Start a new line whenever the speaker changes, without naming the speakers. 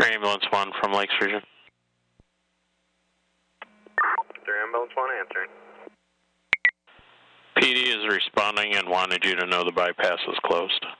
Victory Ambulance 1 from Lakes Region.
Victory Ambulance 1 answering.
PD is responding and wanted you to know the bypass is closed.